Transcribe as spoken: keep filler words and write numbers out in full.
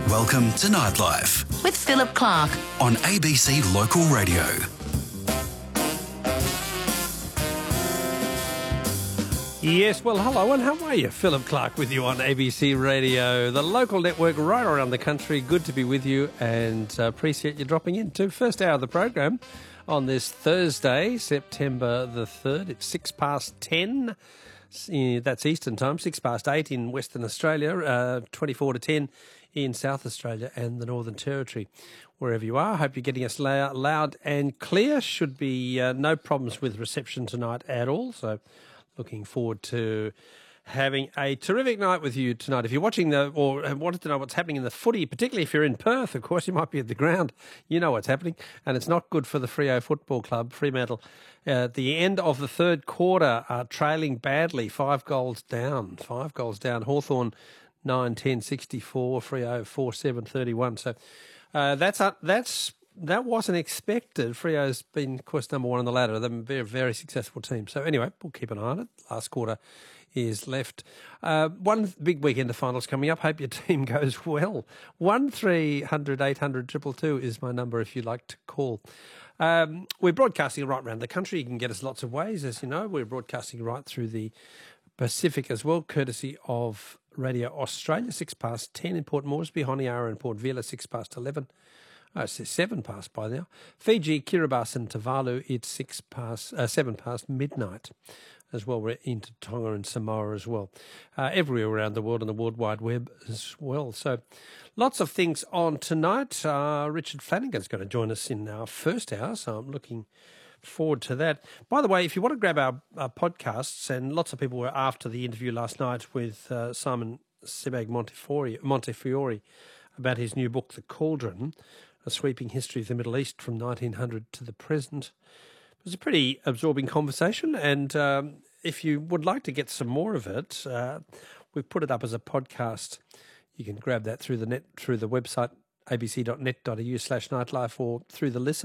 Welcome to Nightlife with Philip Clark on A B C Local Radio. Yes, well, hello and how are you? Philip Clark with you on A B C Radio, the local network right around the country. Good to be with you and uh, appreciate you dropping in to first hour of the program on this Thursday, September the third. It's six past ten. That's Eastern time, six past eight in Western Australia, uh, twenty-four to ten in South Australia and the Northern Territory. Wherever you are, I hope you're getting us loud, loud and clear. Should be uh, no problems with reception tonight at all, so looking forward to having a terrific night with you tonight. If you're watching the or wanted to know what's happening in the footy, particularly if you're in Perth, of course, you might be at the ground. You know what's happening, and it's not good for the Freo Football Club, Fremantle. Uh, at the end of the third quarter, uh, trailing badly, five goals down. Five goals down. Hawthorn nine ten sixty-four, Freo four seven thirty-one. So uh, that's uh, that's. That wasn't expected. Freo's been, of course, number one on the ladder. They've been a very, very successful team. So anyway, we'll keep an eye on it. Last quarter is left. Uh, one big weekend of finals coming up. Hope your team goes well. one three hundred eight hundred two two two is my number if you'd like to call. Um, we're broadcasting right around the country. You can get us lots of ways, as you know. We're broadcasting right through the Pacific as well, courtesy of Radio Australia, six past ten in Port Moresby, Honiara and Port Vila, six past eleven. Oh, it's seven past by now. Fiji, Kiribati and Tuvalu, it's six past, uh, seven past midnight as well. We're into Tonga and Samoa as well. Uh, everywhere around the world on the World Wide Web as well. So lots of things on tonight. Uh, Richard Flanagan's going to join us in our first hour, so I'm looking forward to that. By the way, if you want to grab our, our podcasts, and lots of people were after the interview last night with uh, Simon Sebag Montefiore, Montefiore about his new book, The Cauldron, A Sweeping History of the Middle East from nineteen hundred to the present. It was a pretty absorbing conversation, and um, if you would like to get some more of it, uh, we've put it up as a podcast. You can grab that through the net, through the website, abc dot net dot a u slash nightlife, or through the listen